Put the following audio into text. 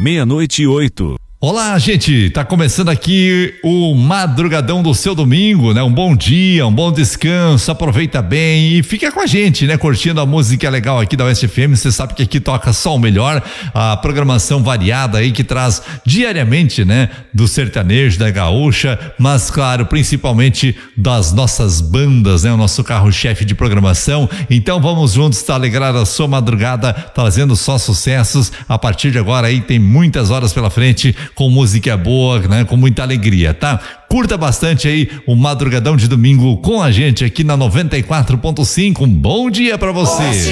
meia-noite e 8. Olá, gente, tá começando aqui o Madrugadão do seu domingo, né? Um bom dia, um bom descanso, aproveita bem e fica com a gente, né? Curtindo a música legal aqui da Oeste FM. Você sabe que aqui toca só o melhor, a programação variada aí que traz diariamente, né? Do sertanejo, da gaúcha, mas claro, principalmente das nossas bandas, né? O nosso carro-chefe de programação. Então vamos juntos alegrar a sua madrugada, trazendo só sucessos. A partir de agora aí tem muitas horas pela frente, com música boa, né? Com muita alegria, tá? Curta bastante aí o Madrugadão de domingo com a gente aqui na 94.5. Um bom dia pra você.